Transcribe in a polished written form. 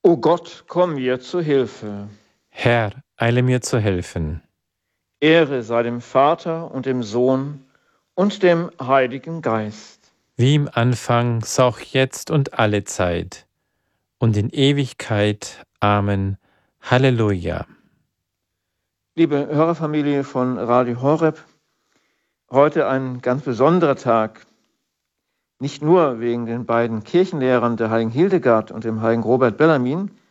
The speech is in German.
O Gott, komm mir zu Hilfe. Herr, eile mir zu helfen. Ehre sei dem Vater und dem Sohn und dem Heiligen Geist. Wie im Anfang, so auch jetzt und alle Zeit und in Ewigkeit. Amen. Halleluja. Liebe Hörerfamilie von Radio Horeb, heute ein ganz besonderer Tag. Nicht nur wegen den beiden Kirchenlehrern der heiligen Hildegard und dem heiligen Robert Bellarmin,